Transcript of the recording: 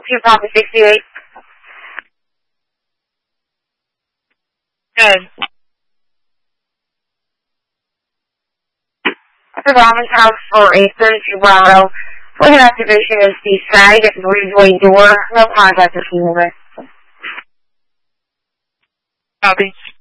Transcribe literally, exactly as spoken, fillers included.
two Papa sixty-eight. Good. The Robin's house for a thirty-two Bravo. Flight activation is the side at the breezeway door. No contact this moment. Copy.